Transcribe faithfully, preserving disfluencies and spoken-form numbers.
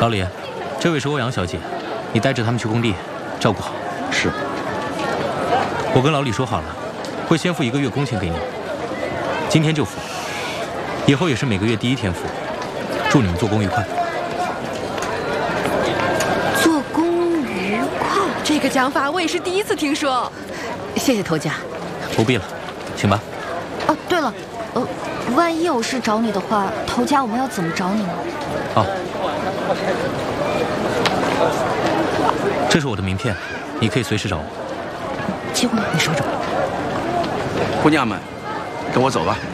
老李，这位是欧阳小姐，你带着他们去工地，照顾好。 是。 我跟老李说好了，会先付一个月工钱给你，今天就付，以后也是每个月第一天付。祝你们做工愉快。 做工愉快， 这个讲法我也是第一次听说。谢谢头家。 不必了，请吧。 哦，对了，呃，万一有事找你的话，头家我们要怎么找你呢？ 哦，这是我的名片，你可以随时找我。 机会， 你收着吧。 姑娘们，跟我走吧。